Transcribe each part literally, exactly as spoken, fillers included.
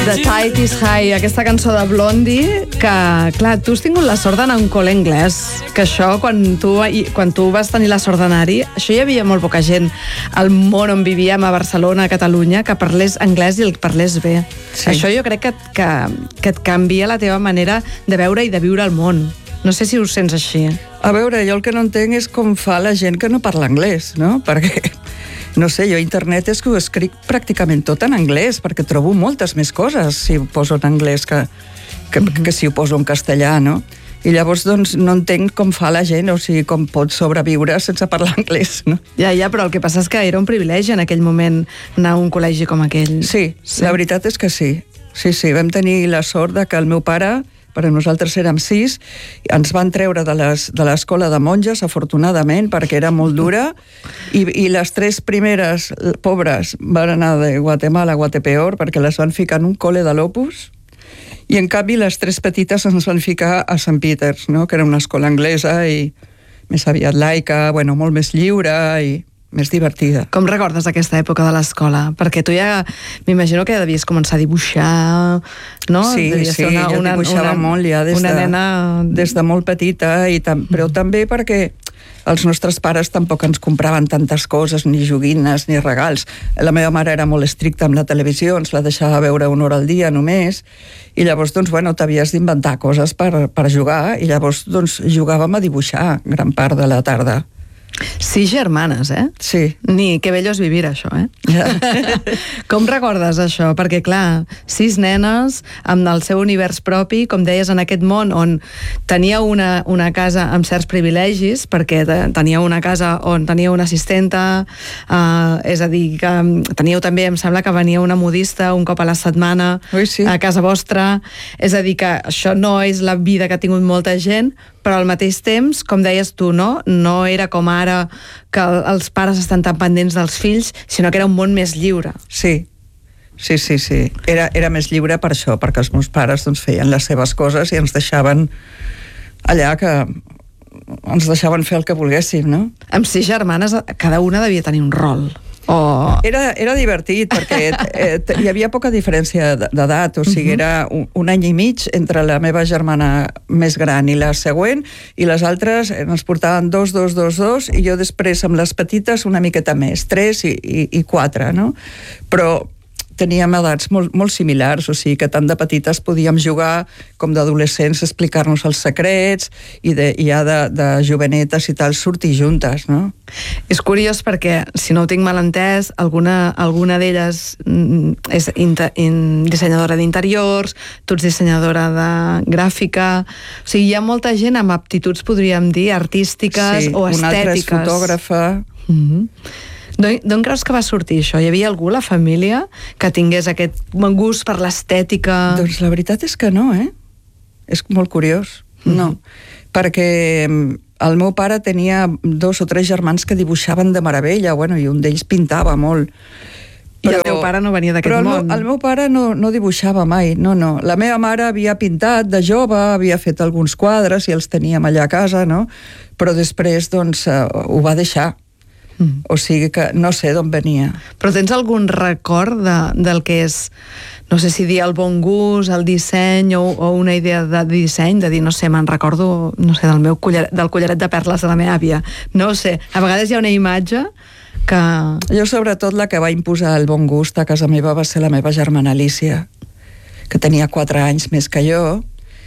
The Tide is High, aquesta cançó de Blondie, que, clar, tu has tingut la sort d'anar a un col·le anglès, que això, quan tu, quan tu vas tenir la sort d'anar-hi, això hi havia molt poca gent al món on vivíem, a Barcelona, a Catalunya, que parlés anglès i el parlés bé. Sí. Això jo crec que, que, que et canvia la teva manera de veure i de viure el món. No sé si ho sents així. A veure, jo el que no entenc és com fa la gent que no parla anglès, no? Perquè... No sé, jo a internet és que ho escric pràcticament tot en anglès, perquè trobo moltes més coses si ho poso en anglès que, que, mm-hmm. que si ho poso en castellà, no? I llavors, doncs, no entenc com fa la gent, o sigui, com pot sobreviure sense parlar anglès, no? Ja, ja, però el que passa és que era un privilegi en aquell moment anar a un col·legi com aquell. Sí, sí. La veritat és que sí. Sí, sí, vam tenir la sort de que el meu pare... però nosaltres érem sis, ens van treure de l'escola de monges, afortunadament, perquè era molt dura, i, i les tres primeres pobres van anar de Guatemala a Guatepeor, perquè les van ficar en un col·le de l'Opus, i en canvi les tres petites ens van ficar a Sant Peters, no? Que era una escola anglesa i més aviat laica, bueno, molt més lliure i més divertida. Com recordes aquesta època de l'escola? Perquè tu ja, m'imagino que ja devies començar a dibuixar, no? Sí, Devies sí, una, jo una, dibuixava una, molt ja des, una de, nena... des de molt petita, i tam, però també perquè els nostres pares tampoc ens compraven tantes coses, ni joguines, ni regals. La meva mare era molt estricta amb la televisió, ens la deixava veure una hora al dia només, i llavors, doncs, bueno, t'havies d'inventar coses per, per jugar, i llavors, doncs, jugàvem a dibuixar gran part de la tarda. Sis germanes, eh? Sí. Ni que bello és vivir, això, eh? Ja. Com recordes això? Perquè, clar, sis nenes amb el seu univers propi, com deies, en aquest món on teníeu una, una casa amb certs privilegis, perquè teníeu una casa on teníeu una assistenta, eh, és a dir, que teníeu també, em sembla que venia una modista un cop a la setmana Ui, sí. a casa vostra, és a dir, que això no és la vida que ha tingut molta gent, però al mateix temps, com deies tu, no? No era com ara que els pares estan tan pendents dels fills, sinó que era un món més lliure. Sí, sí, sí, sí. Era, era més lliure per això, perquè els meus pares doncs, feien les seves coses i ens deixaven allà que ens deixaven fer el que volguéssim, no? Amb sis germanes, cada una devia tenir un rol. Oh. Era, era divertit perquè eh, hi havia poca diferència d'edat, o sigui, uh-huh. era un, un any i mig entre la meva germana més gran i la següent, i les altres ens portaven dos, dos, dos, dos, i jo després amb les petites una miqueta més, tres i, i, i quatre, no? Però teníem edats molt, molt similars, o sigui que tant de petites podíem jugar com d'adolescents, explicar-nos els secrets, i, de, i ja de, de jovenetes i tal, sortir juntes, no? És curiós perquè, si no ho tinc mal entès, alguna, alguna d'elles és inter, in, dissenyadora d'interiors, tu ets dissenyadora de gràfica, o sigui, hi ha molta gent amb aptituds, podríem dir, artístiques sí, o estètiques. Una altra és fotògrafa. Mm-hmm. D'on creus que va sortir això? Hi havia algú a la família que tingués aquest gust per l'estètica? Doncs la veritat és que no, eh? És molt curiós. Mm-hmm. No, perquè el meu pare tenia dos o tres germans que dibuixaven de meravella, bueno, i un d'ells pintava molt. Però, I el teu pare no venia d'aquest món? Però el, el meu pare no, no dibuixava mai, no, no. La meva mare havia pintat de jove, havia fet alguns quadres i els teníem allà a casa, no? Però després, doncs, uh, ho va deixar. Mm. O sigui que no sé d'on venia. Però tens algun record de, del que és, no sé si dir el bon gust, el disseny o, o una idea de disseny, de dir, no sé, me'n recordo, no sé, del meu collaret, del collaret de perles de la meva àvia. No sé, a vegades hi ha una imatge que... Jo sobretot la que va imposar el bon gust a casa meva va ser la meva germana Alicia, que tenia quatre anys més que jo,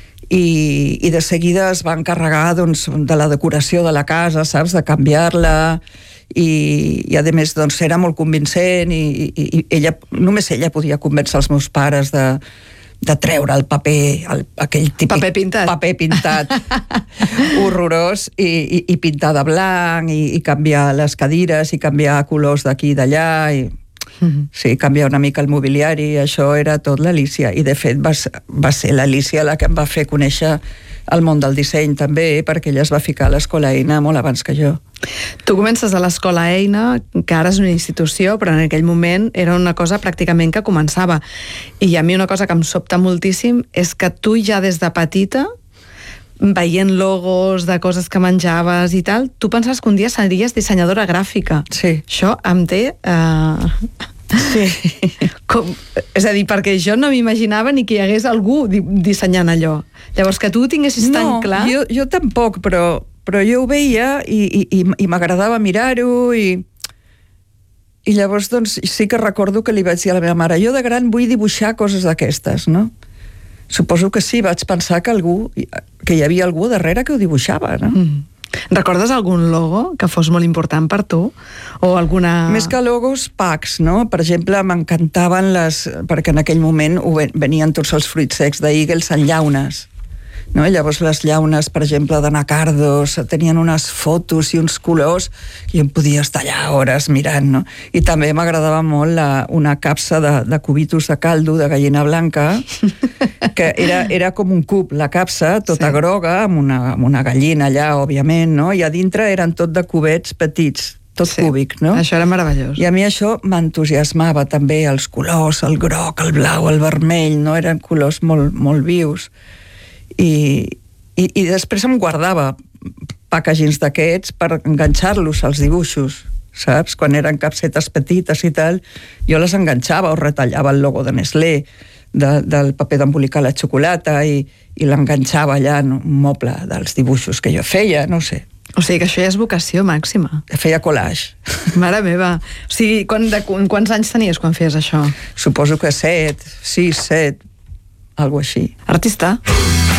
i, i de seguida es va encarregar doncs, de la decoració de la casa, saps, de canviar-la, i, i a més doncs, era molt convincent, i, i, i ella, només ella podia convèncer els meus pares de, de treure el paper, el, aquell típic paper pintat, paper pintat horrorós, i, i, i pintar de blanc, i, i canviar les cadires, i canviar colors d'aquí i d'allà, i mm-hmm. sí, canviar una mica el mobiliari, això era tot l'Alicia, i de fet va, va ser l'Alicia la que em va fer conèixer el món del disseny també, perquè ella es va ficar a l'escola Eina molt abans que jo. Tu comences a l'escola Eina, que ara és una institució, però en aquell moment era una cosa pràcticament que començava. I a mi una cosa que em sobta moltíssim és que tu ja des de petita, veient logos de coses que menjaves i tal, tu pensaves que un dia series dissenyadora gràfica. Sí. Això em té... Eh... Sí. Com, és a dir, perquè jo no m'imaginava ni que hi hagués algú di dissenyant allò. Llavors, que tu ho tinguessis no, tan clar... Jo, jo tampoc, però, però jo ho veia i, i, i, i m'agradava mirar-ho i, i llavors doncs, sí que recordo que li vaig dir a la meva mare, jo de gran vull dibuixar coses d'aquestes, no? Suposo que sí, vaig pensar que algú, que hi havia algú darrere que ho dibuixava, no? Mm. Recordes algun logo que fos molt important per tu? O alguna... Més que logos, packs, no? Per exemple, m'encantaven les... Perquè en aquell moment venien tots els fruits secs d'Eagles en llaunes. No? Llavors les llaunes, per exemple, d'anacardos, tenien unes fotos i uns colors i em podia estar allà hores mirant, no? I també m'agradava molt la, una capsa de, de cubitos de caldo de gallina blanca, que era, era com un cub, la capsa, tota sí. groga, amb una, amb una gallina allà, òbviament, no? I a dintre eren tot de cubets petits, tot sí, cúbic, no? Això era meravellós. I a mi això m'entusiasmava també, els colors, el groc, el blau, el vermell, no? Eren colors molt, molt vius. I, i, i després em guardava packagings d'aquests per enganxar-los als dibuixos, saps? Quan eren capsetes petites i tal, jo les enganxava o retallava el logo de Nestlé, de, del paper d'embolicar la xocolata i, i l'enganxava allà en un moble dels dibuixos que jo feia, no sé. O sigui que això ja és vocació màxima. Feia collage. Mare meva. O sigui, quan, de, quants anys tenies quan feies això? Suposo que set, sis, set, algo així. Artista.